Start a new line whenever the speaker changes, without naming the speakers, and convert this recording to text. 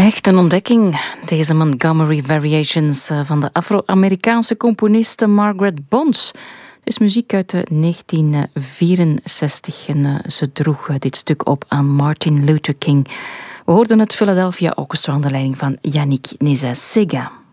Echt een ontdekking, deze Montgomery Variations van de Afro-Amerikaanse componiste Margaret Bonds. Het is muziek uit 1964 en ze droeg dit stuk op aan Martin Luther King. We hoorden het Philadelphia Orchestra onder leiding van Yannick Nézet-Séguin.